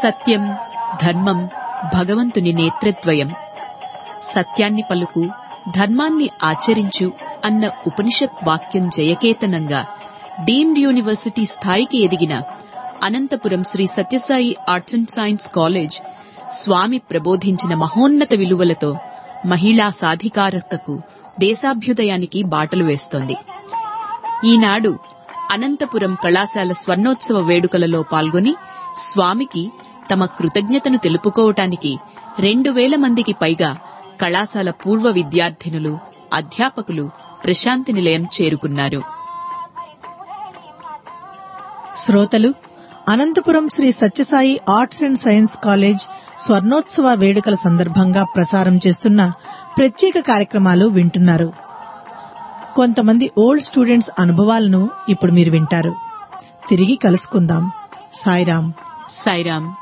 సత్యం, ధర్మం భగవంతుని నేత్రద్వయం. సత్యాన్ని పలుకు, ధర్మాన్ని ఆచరించు అన్న ఉపనిషత్ వాక్యం జయకేతనంగా డీమ్డ్ యూనివర్సిటీ స్థాయికి ఎదిగిన Anantapuram Shri Sathya Sai arts and science college స్వామి ప్రబోధించిన మహోన్నత విలువలతో మహిళా సాధికారతకు, దేశాభ్యుదయానికి బాటలు వేస్తోంది. ఈనాడు అనంతపురం కళాశాల స్వర్ణోత్సవ వేడుకలలో పాల్గొని స్వామికి తమ కృతజ్ఞతను తెలుపుకోవటానికి 2000 మందికి పైగా కళాశాల పూర్వ విద్యార్థినులు, అధ్యాపకులు ప్రశాంతి నిలయం చేరుకున్నారు. శ్రోతలు, Anantapuram Shri Sathya Sai arts and science college స్వర్ణోత్సవ వేడుకల సందర్భంగా ప్రసారం చేస్తున్న ప్రత్యేక కార్యక్రమాలు వింటున్నారు. కొంతమంది ఓల్డ్ స్టూడెంట్స్ అనుభవాలను ఇప్పుడు మీరు వింటారు. తిరిగి కలుసుకుందాం. సాయిరాం. సాయిరాం.